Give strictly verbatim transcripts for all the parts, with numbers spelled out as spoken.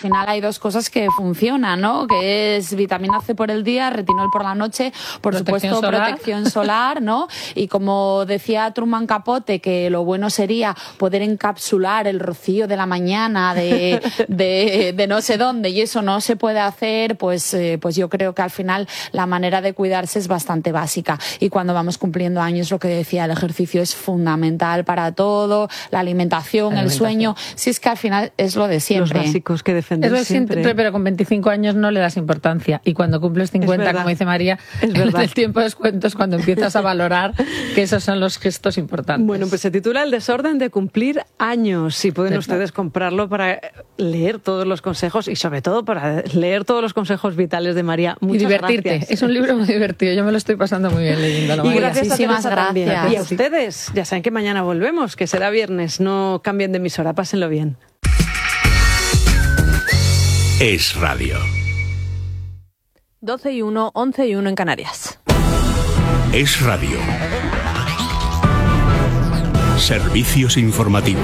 final hay dos cosas que funcionan, ¿no? Que es vitamina C por el día, retinol por la noche, por protección supuesto solar. protección solar, ¿no? Y como decía Truman Capote, que lo bueno sería poder encapsular el rocío de la mañana de, de, de no sé dónde, y eso no se puede hacer, pues, eh, pues yo creo que al final la manera de cuidarse es bastante básica. Y cuando vamos cumpliendo años, lo que decía, el ejercicio es fundamental para todo, la alimentación, La el alimentación. sueño, si es que al final es lo de siempre. Los básicos que defender Es lo de siempre. siempre, pero con veinticinco años no le das importancia. Y cuando cumples cincuenta, verdad. como dice María, Es en verdad. el tiempo de descuento es cuando empiezas a valorar que esos son los gestos importantes. Bueno, pues se titula El desorden de cumplir años y pueden Verdad. ustedes comprarlo para leer todos los consejos y sobre todo para leer todos los consejos vitales de María. Y Muchas divertirte. gracias. Es un libro muy divertido. Yo me lo estoy pasando muy bien leyéndolo. Y María. gracias a Muchísimas Teresa también. gracias. Y a ustedes, ya saben que mañana volvemos, que será viernes. No cambien de emisora, pásenlo bien. Es Radio. doce y uno, once y uno en Canarias. Es Radio. Servicios informativos.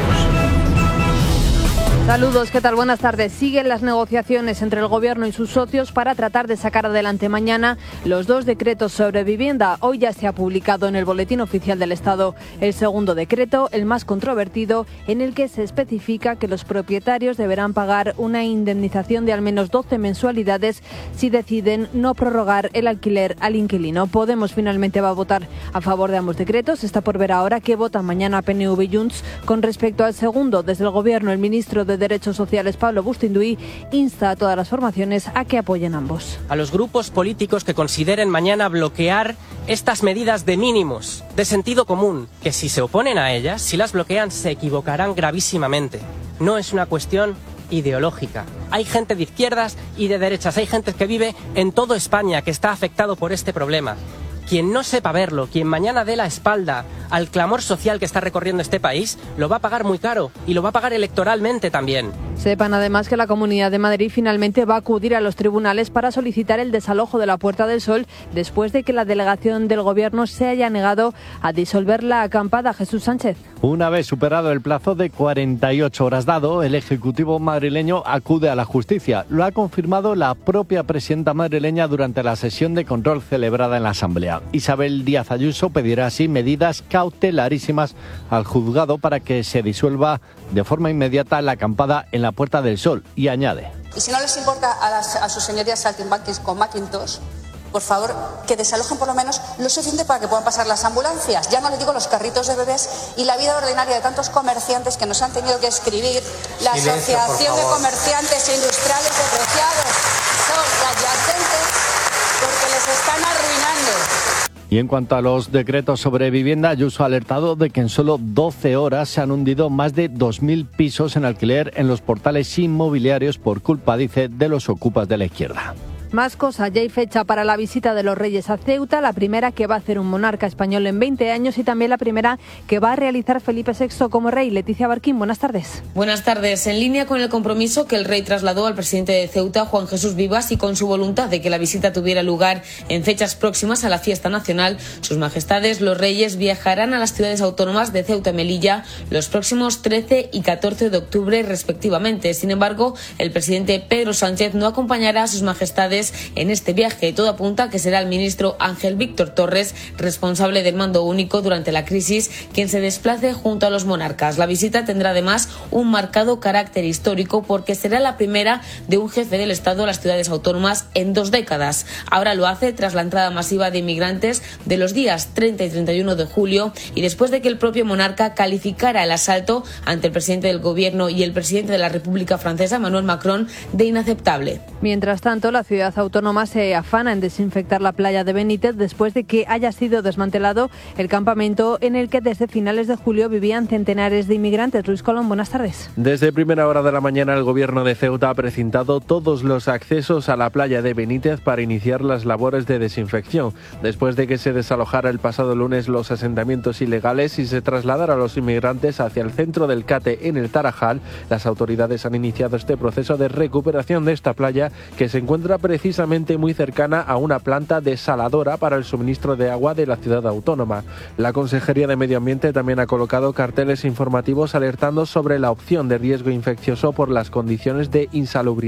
Saludos, ¿qué tal? Buenas tardes. Siguen las negociaciones entre el Gobierno y sus socios para tratar de sacar adelante mañana los dos decretos sobre vivienda. Hoy ya se ha publicado en el Boletín Oficial del Estado el segundo decreto, el más controvertido, en el que se especifica que los propietarios deberán pagar una indemnización de al menos doce mensualidades si deciden no prorrogar el alquiler al inquilino. Podemos finalmente va a votar a favor de ambos decretos. Está por ver ahora qué votan mañana P N V y Junts con respecto al segundo. Desde el Gobierno, el ministro de Derechos Sociales, Pablo Bustinduy, insta a todas las formaciones a que apoyen ambos. A los grupos políticos que consideren mañana bloquear estas medidas de mínimos, de sentido común, que si se oponen a ellas, si las bloquean, se equivocarán gravísimamente. No es una cuestión ideológica. Hay gente de izquierdas y de derechas, hay gente que vive en toda España que está afectado por este problema. Quien no sepa verlo, quien mañana dé la espalda al clamor social que está recorriendo este país, lo va a pagar muy caro y lo va a pagar electoralmente también. Sepan además que la Comunidad de Madrid finalmente va a acudir a los tribunales para solicitar el desalojo de la Puerta del Sol después de que la delegación del Gobierno se haya negado a disolver la acampada. Jesús Sánchez. Una vez superado el plazo de cuarenta y ocho horas dado, el Ejecutivo madrileño acude a la justicia. Lo ha confirmado la propia presidenta madrileña durante la sesión de control celebrada en la Asamblea. Isabel Díaz Ayuso pedirá así medidas cautelarísimas al juzgado para que se disuelva de forma inmediata la acampada en la Puerta del Sol, y añade: Y si no les importa a, las, a sus señorías saltimbanquis con Macintosh, por favor, que desalojen por lo menos lo suficiente para que puedan pasar las ambulancias. Ya no les digo los carritos de bebés y la vida ordinaria de tantos comerciantes que nos han tenido que escribir. La Silencio, Asociación por de favor. Comerciantes Industriales de Preciados son adyacentes porque les están arruinando. Y en cuanto a los decretos sobre vivienda, Ayuso ha alertado de que en solo doce horas se han hundido más de dos mil pisos en alquiler en los portales inmobiliarios por culpa, dice, de los ocupas de la izquierda. Más cosas, ya hay fecha para la visita de los Reyes a Ceuta, la primera que va a hacer un monarca español en veinte años y también la primera que va a realizar Felipe sexto como rey. Leticia Barquín, buenas tardes. Buenas tardes. En línea con el compromiso que el rey trasladó al presidente de Ceuta, Juan Jesús Vivas, y con su voluntad de que la visita tuviera lugar en fechas próximas a la fiesta nacional, sus majestades los reyes viajarán a las ciudades autónomas de Ceuta y Melilla los próximos trece y catorce de octubre respectivamente. Sin embargo, el presidente Pedro Sánchez no acompañará a sus majestades en este viaje. Todo apunta a que será el ministro Ángel Víctor Torres, responsable del mando único durante la crisis, quien se desplace junto a los monarcas. La visita tendrá además un marcado carácter histórico porque será la primera de un jefe del Estado a las ciudades autónomas en dos décadas. Ahora lo hace tras la entrada masiva de inmigrantes de los días treinta y treinta y uno de julio y después de que el propio monarca calificara el asalto ante el presidente del Gobierno y el presidente de la República Francesa, Emmanuel Macron, de inaceptable. Mientras tanto, la ciudad autónoma se afana en desinfectar la playa de Benítez después de que haya sido desmantelado el campamento en el que desde finales de julio vivían centenares de inmigrantes. Luis Colón, buenas tardes. Desde primera hora de la mañana el Gobierno de Ceuta ha precintado todos los accesos a la playa de Benítez para iniciar las labores de desinfección, después de que se desalojara el pasado lunes los asentamientos ilegales y se trasladara a los inmigrantes hacia el centro del Cate en el Tarajal. Las autoridades han iniciado este proceso de recuperación de esta playa, que se encuentra precisamente muy cercana a una planta desaladora para el suministro de agua de la ciudad autónoma. La Consejería de Medio Ambiente también ha colocado carteles informativos alertando sobre la opción de riesgo infeccioso por las condiciones de insalubridad